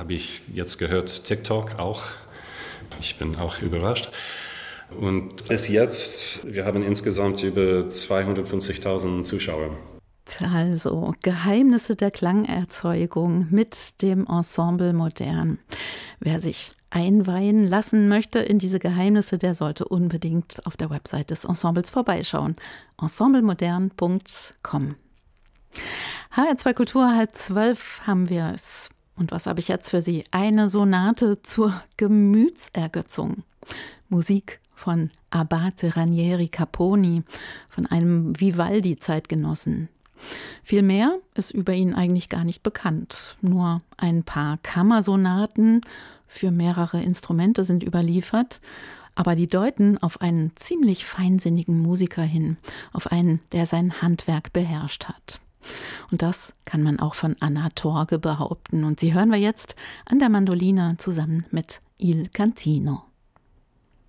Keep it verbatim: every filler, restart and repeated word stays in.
habe ich jetzt gehört, TikTok auch. Ich bin auch überrascht. Und bis jetzt, wir haben insgesamt über zweihundertfünfzigtausend Zuschauer. Also, Geheimnisse der Klangerzeugung mit dem Ensemble Modern. Wer sich einweihen lassen möchte in diese Geheimnisse, der sollte unbedingt auf der Website des Ensembles vorbeischauen. ensemblemodern punkt com. H R zwei Kultur, halb zwölf haben wir es. Und was habe ich jetzt für Sie? Eine Sonate zur Gemütsergötzung. Musik von Abate Ranieri Caponi, von einem Vivaldi-Zeitgenossen. Viel mehr ist über ihn eigentlich gar nicht bekannt. Nur ein paar Kammersonaten für mehrere Instrumente sind überliefert, aber die deuten auf einen ziemlich feinsinnigen Musiker hin, auf einen, der sein Handwerk beherrscht hat. Und das kann man auch von Anna Torge behaupten. Und sie hören wir jetzt an der Mandoline zusammen mit Il Cantino.